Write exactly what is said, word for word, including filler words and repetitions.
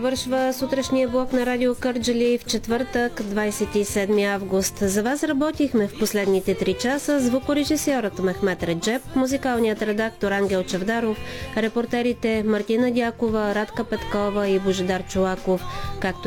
Вършва сутрешния блок на Радио Кърджали в четвъртък, двадесет и седми август. За вас работихме в последните три часа звукорежисьорът Мехмет Реджеп, музикалният редактор Ангел Чавдаров, репортерите Мартина Дякова, Радка Петкова и Божидар Чолаков, както